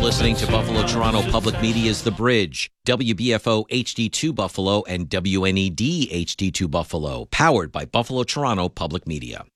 listening to Buffalo Toronto Public Media's The Bridge, WBFO HD2 Buffalo and WNED HD2 Buffalo, powered by Buffalo Toronto Public Media.